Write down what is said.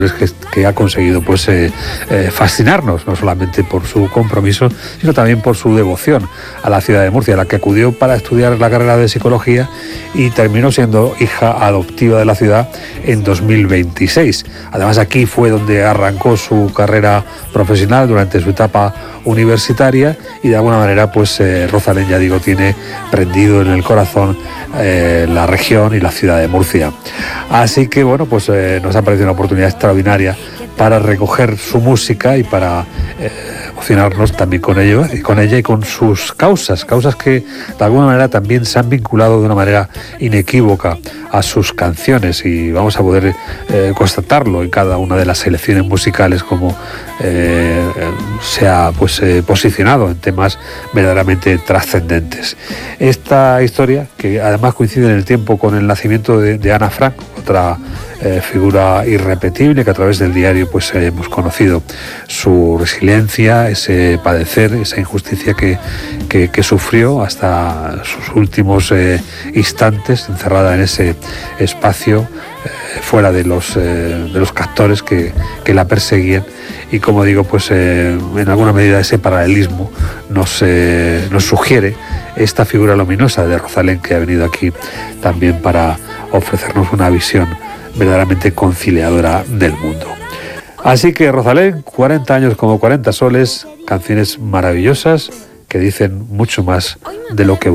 que ha conseguido pues fascinarnos, no solamente por su compromiso, sino también por su devoción a la ciudad de Murcia, a la que acudió para estudiar la carrera de psicología y terminó siendo hija adoptiva de la ciudad en 2026. Además, aquí fue donde arrancó su carrera profesional durante su etapa universitaria y de alguna manera pues Rosalén, ya digo, tiene prendido en el corazón la región y la ciudad de Murcia. Así que bueno, pues nos ha parecido una oportunidad extraordinaria para recoger su música y para emocionarnos también con ella y con sus causas que de alguna manera también se han vinculado de una manera inequívoca a sus canciones, y vamos a poder constatarlo en cada una de las selecciones musicales, como se ha pues posicionado en temas verdaderamente trascendentes. Esta historia, que además coincide en el tiempo con el nacimiento de Ana Frank, otra figura irrepetible, que a través del diario pues hemos conocido su resiliencia, ese padecer, esa injusticia que sufrió hasta sus últimos instantes, encerrada en ese espacio fuera de los captores que la perseguían. Y como digo, pues en alguna medida ese paralelismo nos sugiere esta figura luminosa de Rosalén, que ha venido aquí también para ofrecernos una visión verdaderamente conciliadora del mundo. Así que Rosalén, 40 años como 40 soles, canciones maravillosas que dicen mucho más de lo que